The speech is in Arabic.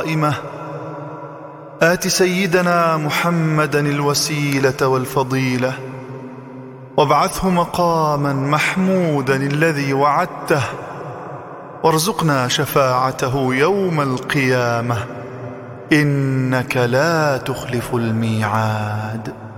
قائمة آت سيدنا محمدا الوسيلة والفضيلة وابعثه مقاما محمودا الذي وعدته وارزقنا شفاعته يوم القيامة إنك لا تخلف الميعاد.